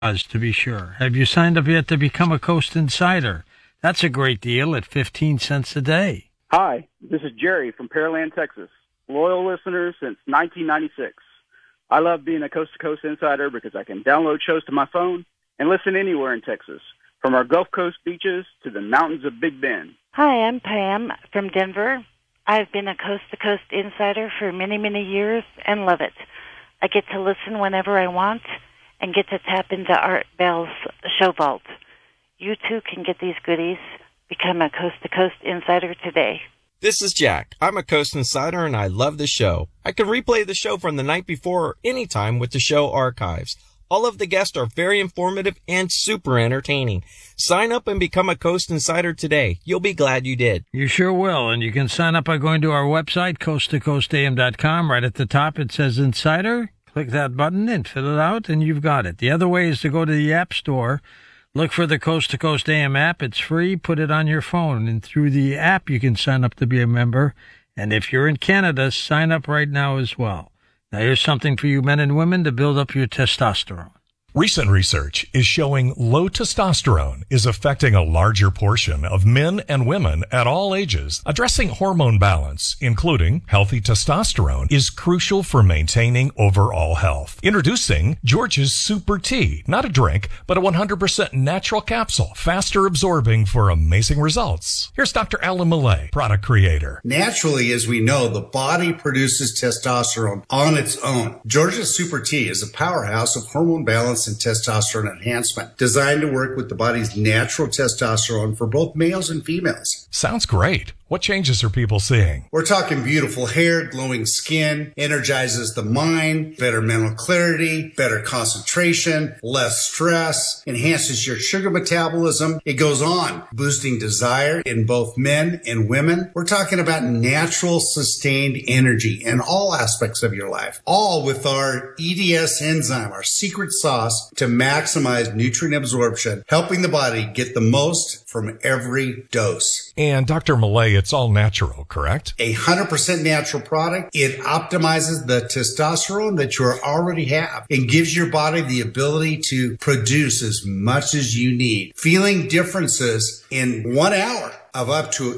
To be sure. Have you signed up yet to become a Coast Insider? That's a great deal at 15 cents a day. Hi, this is Jerry from Pearland, Texas. Loyal listener since 1996. I love being a Coast to Coast Insider because I can download shows to my phone and listen anywhere in Texas, from our Gulf Coast beaches to the mountains of Big Bend. Hi, I'm Pam from Denver. I've been a Coast to Coast Insider for many, many years and love it. I get to listen whenever I want and get to tap into Art Bell's show vault. You too can get these goodies. Become a Coast to Coast Insider today. This is Jack. I'm a Coast Insider and I love the show. I can replay the show from the night before or anytime with the show archives. All of the guests are very informative and super entertaining. Sign up and become a Coast Insider today. You'll be glad you did. You sure will. And you can sign up by going to our website, coasttocoastam.com. Right at the top it says Insider. Click that button and fill it out, and you've got it. The other way is to go to the App Store. Look for the Coast to Coast AM app. It's free. Put it on your phone. And through the app, you can sign up to be a member. And if you're in Canada, sign up right now as well. Now, here's something for you men and women to build up your testosterone. Recent research is showing low testosterone is affecting a larger portion of men and women at all ages. Addressing hormone balance, including healthy testosterone, is crucial for maintaining overall health. Introducing George's Super Tea. Not a drink, but a 100% natural capsule, faster absorbing for amazing results. Here's Dr. Alan Millay, product creator. Naturally, as we know, the body produces testosterone on its own. George's Super Tea is a powerhouse of hormone balance and testosterone enhancement, designed to work with the body's natural testosterone for both males and females. Sounds great. What changes are people seeing? We're talking beautiful hair, glowing skin, energizes the mind, better mental clarity, better concentration, less stress, enhances your sugar metabolism. It goes on, boosting desire in both men and women. We're talking about natural, sustained energy in all aspects of your life, all with our EDS enzyme, our secret sauce to maximize nutrient absorption, helping the body get the most from every dose. And Dr. Millay, it's all natural, correct? 100% natural product. It optimizes the testosterone that you already have and gives your body the ability to produce as much as you need. Feeling differences in 1 hour of up to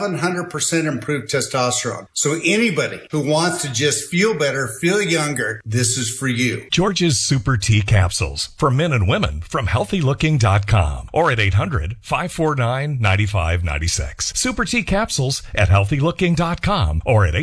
700% improved testosterone. So anybody who wants to just feel better, feel younger, this is for you. George's Super Tea Capsules for men and women from healthylooking.com or at 800-549-9596. Super Tea Capsules at healthylooking.com or at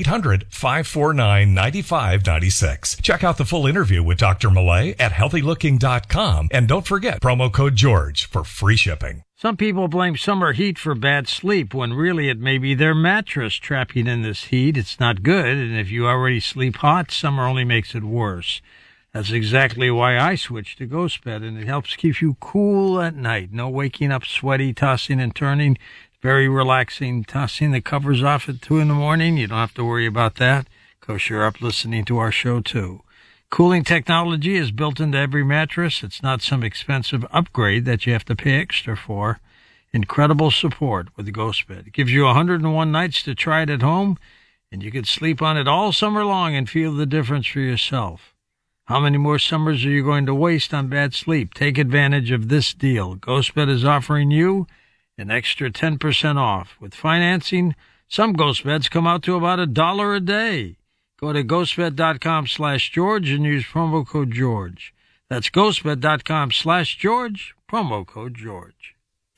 800-549-9596. Check out the full interview with Dr. Millay at healthylooking.com and don't forget promo code George for free shipping. Some people blame summer heat for bad sleep when really it may be their mattress trapping in this heat. It's not good, and if you already sleep hot, summer only makes it worse. That's exactly why I switched to GhostBed, and it helps keep you cool at night. No waking up sweaty, tossing and turning. Very relaxing. Tossing the covers off at 2 in the morning, you don't have to worry about that because you're up listening to our show too. Cooling technology is built into every mattress. It's not some expensive upgrade that you have to pay extra for. Incredible support with the GhostBed. It gives you 101 nights to try it at home, and you can sleep on it all summer long and feel the difference for yourself. How many more summers are you going to waste on bad sleep? Take advantage of this deal. GhostBed is offering you an extra 10% off. With financing, some GhostBeds come out to about $1 a day. Go to ghostbed.com/George and use promo code George. That's ghostbed.com/George, promo code George.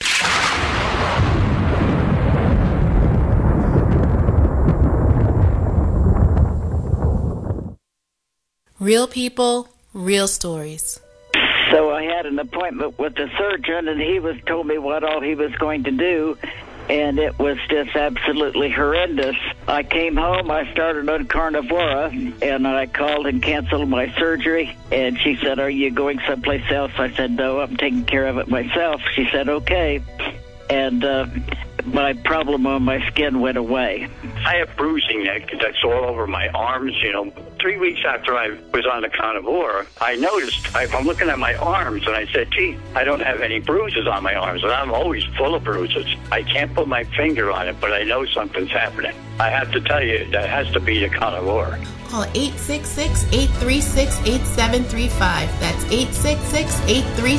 Real people, real stories. So I had an appointment with the surgeon, and he told me what all he was going to do. And it was just absolutely horrendous. I came home, I started on Carnivora, and I called and canceled my surgery. And she said, "Are you going someplace else?" I said, "No, I'm taking care of it myself." She said, "Okay." And my problem on my skin went away. I have bruising that's all over my arms. 3 weeks after I was on the carnivore, I noticed, I'm looking at my arms, and I said, gee, I don't have any bruises on my arms, and I'm always full of bruises. I can't put my finger on it, but I know something's happening. I have to tell you, that has to be the carnivore. Call 866-836-8735. That's 866-836